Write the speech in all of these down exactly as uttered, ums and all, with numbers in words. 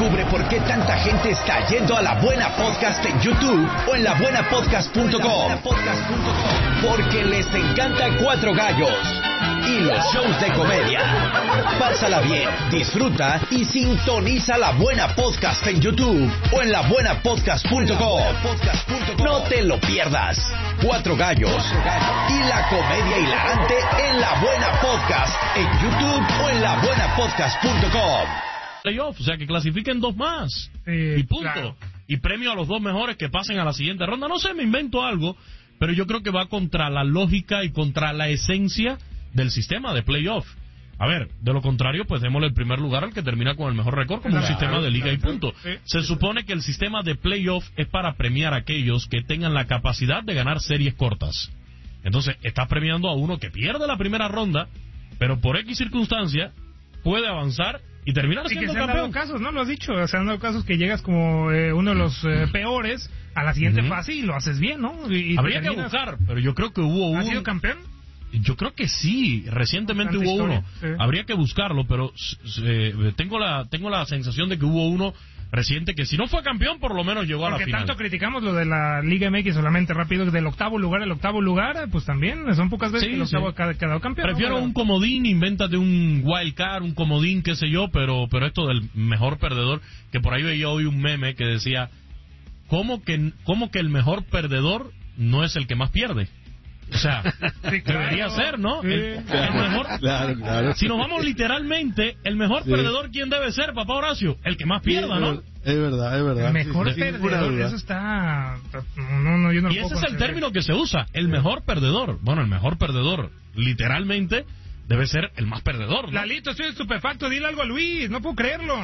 Descubre por qué tanta gente está yendo a La Buena Podcast en YouTube o en la buena podcast punto com. Porque les encanta Cuatro Gallos y los shows de comedia. Pásala bien, disfruta y sintoniza La Buena Podcast en YouTube o en la buena podcast punto com. No te lo pierdas. Cuatro Gallos y la comedia hilarante en La Buena Podcast en YouTube o en la buena podcast punto com. Playoff, o sea que clasifiquen dos más Sí, y punto. claro. Y premio a los dos mejores que pasen a la siguiente ronda. No sé, me invento algo, pero yo creo que va contra la lógica y contra la esencia del sistema de playoff. A ver, de lo contrario, pues démosle el primer lugar al que termina con el mejor récord como Claro, un sistema de liga y claro, punto. sí. Se supone que el sistema de playoff es para premiar a aquellos que tengan la capacidad de ganar series cortas. Entonces, estás premiando a uno que pierde la primera ronda, pero por X circunstancia puede avanzar y terminar Y que siendo se han dado campeón. casos, ¿no? Lo has dicho, se han dado casos que llegas como eh, uno de los eh, peores a la siguiente Ujú. fase y lo haces bien, ¿no? Y, y Habría que terminas- buscar, pero yo creo que hubo ¿Has un... sido campeón? Yo creo que sí, recientemente Bastante hubo historia, uno. sí. Habría que buscarlo, pero eh, tengo la tengo la sensación de que hubo uno reciente que si no fue campeón, por lo menos llegó a la Porque final. tanto criticamos lo de la Liga M X solamente rápido, del octavo lugar al octavo lugar, pues también son pocas veces Sí, que el octavo sí. ha quedado campeón. Prefiero ¿no? un comodín, invéntate un wild card, un comodín, qué sé yo, pero pero esto del mejor perdedor, que por ahí veía hoy un meme que decía, ¿cómo que, cómo que el mejor perdedor no es el que más pierde? O sea, Sí, claro. debería ser, ¿no? Sí. El, el mejor, Claro, claro. si nos vamos literalmente, el mejor Sí. perdedor, ¿quién debe ser, papá Horacio? El que más pierda, ¿no? Es verdad, es verdad. El mejor Sí, sí, sin ninguna perdedor, duda. eso está... No, no, yo no lo Y puedo ese es el concebir. término que se usa, el mejor perdedor. Bueno, el mejor perdedor, literalmente, debe ser el más perdedor, ¿no? Lalito, estoy estupefacto, dile algo a Luis, no puedo creerlo.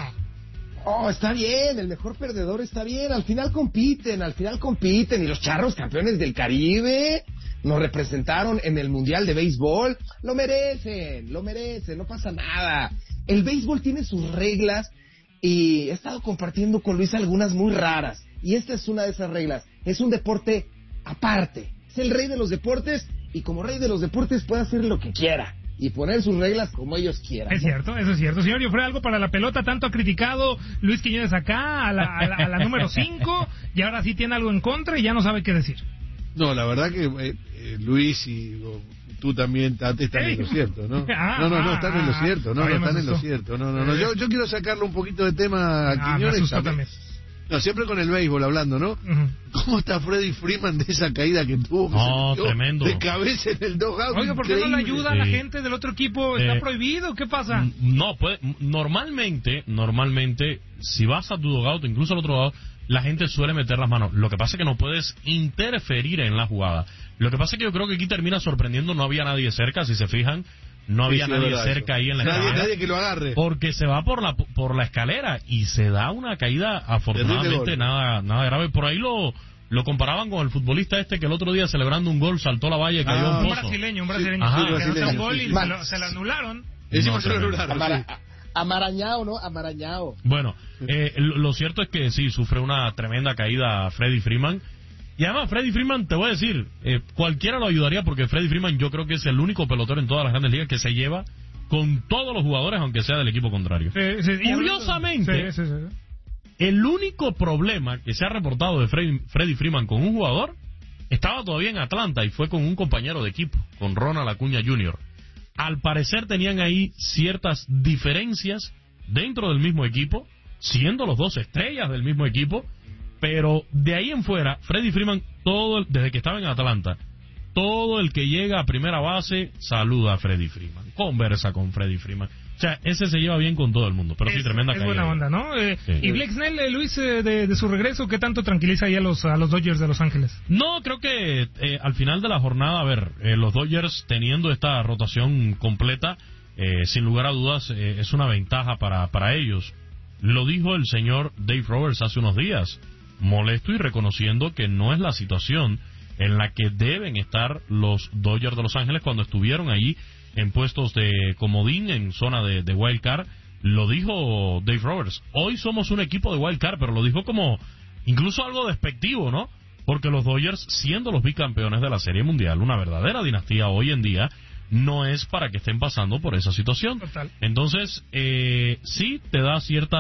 Oh, está bien, el mejor perdedor está bien, al final compiten, al final compiten, y los Charros campeones del Caribe nos representaron en el Mundial de Béisbol, lo merecen, lo merecen, no pasa nada. El béisbol tiene sus reglas y he estado compartiendo con Luis algunas muy raras, y esta es una de esas reglas, es un deporte aparte, es el rey de los deportes, y como rey de los deportes puede hacer lo que quiera y poner sus reglas como ellos quieran. Es cierto, eso es cierto. Señor Yofre, algo para la pelota, tanto ha criticado Luis Quiñones acá, a la, a la, a la número cinco, y ahora sí tiene algo en contra y ya no sabe qué decir. No, la verdad que eh, eh, Luis y o, tú también Tate, están Ey. en lo cierto, ¿no? Ah, no, no, no, ah, están en lo ah, cierto, no, no, todavía me están en lo asustó. cierto, no, no, no. Yo, yo quiero sacarle un poquito de tema a Ah, me Quiñones. asustó también. también. No, siempre con el béisbol hablando, ¿no? Ujú. ¿Cómo está Freddie Freeman de esa caída que tuvo? Que No, se metió tremendo. De cabeza en el dugout. Oiga, ¿por qué no le increíble. ayuda a la Sí. gente del otro equipo? ¿Está Eh, prohibido? ¿Qué pasa? Mm, No, puede, normalmente, normalmente, si vas a tu dugout, incluso al otro lado, la gente suele meter las manos. Lo que pasa es que no puedes interferir en la jugada. Lo que pasa es que yo creo que aquí termina sorprendiendo, no había nadie cerca, si se fijan, no Sí, había sí, es nadie verdad cerca eso. ahí en la nadie, escalera. nadie que lo agarre. Porque se va por la por la escalera y se da una caída Terrible afortunadamente golpe. nada nada grave. Por ahí lo lo comparaban con el futbolista este que el otro día celebrando un gol saltó la valla y cayó Ah, a un Un pozo. brasileño, un brasileño. Ajá. que Sí, anota brasileño, un gol sí, y sí. se lo, se lo anularon. Encima No, se lo tremendo. anularon, Amara- sí. Amarañao, ¿no? Amarañao. Bueno, eh, lo lo cierto es que sí, sufre una tremenda caída Freddie Freeman. Y además, Freddie Freeman, te voy a decir, eh, cualquiera lo ayudaría porque Freddie Freeman yo creo que es el único pelotero en todas las grandes ligas que se lleva con todos los jugadores, aunque sea del equipo contrario. Sí, sí, y Curiosamente, sí, sí, sí. El único problema que se ha reportado de Freddy, Freddie Freeman con un jugador estaba todavía en Atlanta y fue con un compañero de equipo, con Ronald Acuña junior Al parecer tenían ahí ciertas diferencias dentro del mismo equipo, siendo los dos estrellas del mismo equipo, pero de ahí en fuera, Freddie Freeman, todo el- desde que estaba en Atlanta, todo el que llega a primera base saluda a Freddie Freeman, conversa con Freddie Freeman. O sea, ese se lleva bien con todo el mundo, pero sí, Es- tremenda es caída. buena onda, ¿no? Eh, Sí. Y Blake Snell, eh, Luis, eh, de, de su regreso, ¿qué tanto tranquiliza ahí a los, a los Dodgers de Los Ángeles? No, creo que eh, al final de la jornada, a ver, eh, los Dodgers teniendo esta rotación completa, eh, sin lugar a dudas, eh, es una ventaja para, para ellos. Lo dijo el señor Dave Roberts hace unos días, molesto y reconociendo que no es la situación en la que deben estar los Dodgers de Los Ángeles cuando estuvieron allí en puestos de comodín, en zona de, de wild card. Lo dijo Dave Roberts, hoy somos un equipo de wild card, pero lo dijo como incluso algo despectivo, ¿no? Porque los Dodgers, siendo los bicampeones de la Serie Mundial, una verdadera dinastía hoy en día, no es para que estén pasando por esa situación. Total. Entonces, eh, sí te da cierta